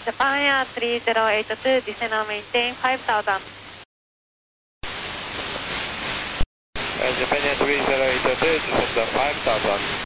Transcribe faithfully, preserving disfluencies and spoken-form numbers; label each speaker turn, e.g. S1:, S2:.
S1: Japan Air three zero eight two, descend and maintain five thousand.
S2: Uh, Japan Air three zero eight two, descend five thousand.